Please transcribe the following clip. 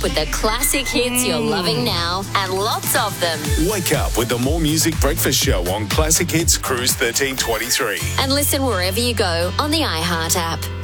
up with the classic hits you're loving now and lots of them. Wake up with the More Music Breakfast Show on Classic Hits Cruise 1323. And listen wherever you go on the iHeart app.